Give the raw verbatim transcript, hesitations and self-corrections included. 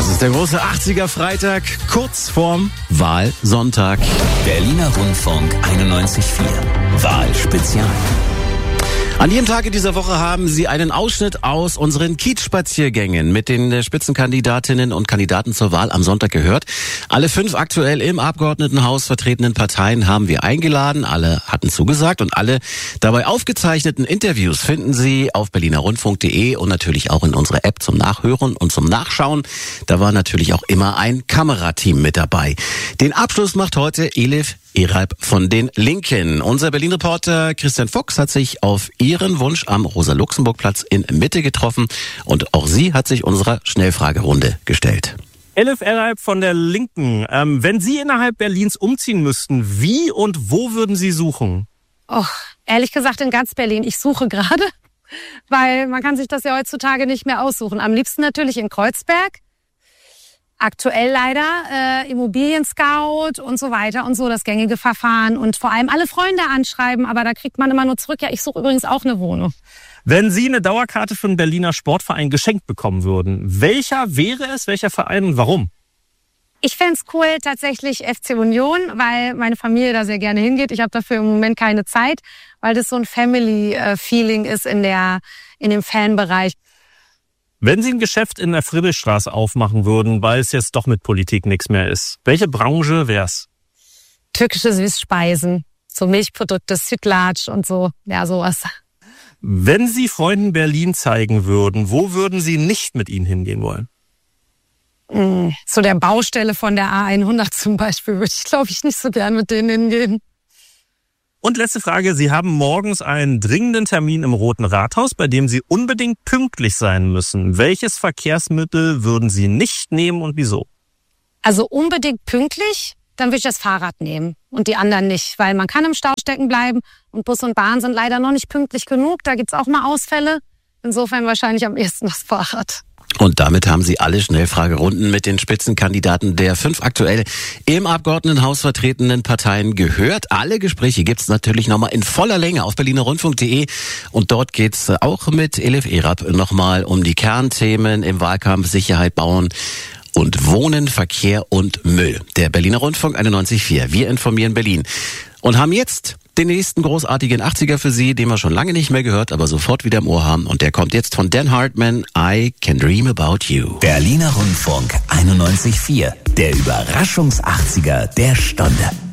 ist der große achtziger-Freitag, kurz vorm Wahlsonntag. Berliner Rundfunk einundneunzig Komma vier. Wahlspezial. An jedem Tag in dieser Woche haben Sie einen Ausschnitt aus unseren Kiez-Spaziergängen mit den Spitzenkandidatinnen und Kandidaten zur Wahl am Sonntag gehört. Alle fünf aktuell im Abgeordnetenhaus vertretenen Parteien haben wir eingeladen. Alle hatten zugesagt und alle dabei aufgezeichneten Interviews finden Sie auf berliner rundfunk punkt de und natürlich auch in unserer App zum Nachhören und zum Nachschauen. Da war natürlich auch immer ein Kamerateam mit dabei. Den Abschluss macht heute Elif Eralp von den Linken. Unser Berlin-Reporter Christian Fuchs hat sich auf Ihren Wunsch am Rosa-Luxemburg-Platz in Mitte getroffen und auch sie hat sich unserer Schnellfragerunde gestellt. Elif Eralp von der Linken. Ähm, wenn Sie innerhalb Berlins umziehen müssten, wie und wo würden Sie suchen? Oh, ehrlich gesagt in ganz Berlin. Ich suche gerade, weil man kann sich das ja heutzutage nicht mehr aussuchen. Am liebsten natürlich in Kreuzberg. Aktuell leider äh, Immobilien-Scout und so weiter und so, das gängige Verfahren und vor allem alle Freunde anschreiben, aber da kriegt man immer nur zurück, ja, ich suche übrigens auch eine Wohnung. Wenn Sie eine Dauerkarte für einen Berliner Sportverein geschenkt bekommen würden, welcher wäre es, welcher Verein und warum? Ich fänd's cool, tatsächlich F C Union, weil meine Familie da sehr gerne hingeht. Ich habe dafür im Moment keine Zeit, weil das so ein Family-Feeling ist in der in dem Fanbereich. Wenn Sie ein Geschäft in der Friedrichstraße aufmachen würden, weil es jetzt doch mit Politik nichts mehr ist, welche Branche wär's? Türkische Süßspeisen, so Milchprodukte, Sütlaç und so, ja sowas. Wenn Sie Freunden Berlin zeigen würden, wo würden Sie nicht mit ihnen hingehen wollen? Mm, zu der Baustelle von der A hundert zum Beispiel würde ich, glaube ich, nicht so gern mit denen hingehen. Und letzte Frage, Sie haben morgens einen dringenden Termin im Roten Rathaus, bei dem Sie unbedingt pünktlich sein müssen. Welches Verkehrsmittel würden Sie nicht nehmen und wieso? Also unbedingt pünktlich, dann würde ich das Fahrrad nehmen und die anderen nicht, weil man kann im Stau stecken bleiben und Bus und Bahn sind leider noch nicht pünktlich genug, da gibt's auch mal Ausfälle. Insofern wahrscheinlich am ehesten das Fahrrad. Und damit haben Sie alle Schnellfragerunden mit den Spitzenkandidaten der fünf aktuell im Abgeordnetenhaus vertretenen Parteien gehört. Alle Gespräche gibt's natürlich nochmal in voller Länge auf berliner rundfunk punkt de und dort geht's auch mit Elif Eralp nochmal um die Kernthemen im Wahlkampf: Sicherheit, Bauen und Wohnen, Verkehr und Müll. Der Berliner Rundfunk einundneunzig Komma vier. Wir informieren Berlin und haben jetzt den nächsten großartigen achtziger für Sie, den wir schon lange nicht mehr gehört, aber sofort wieder im Ohr haben. Und der kommt jetzt von Dan Hartman, I Can Dream About You. Berliner Rundfunk einundneunzig Komma vier. Der Überraschungs-achtziger der Stunde.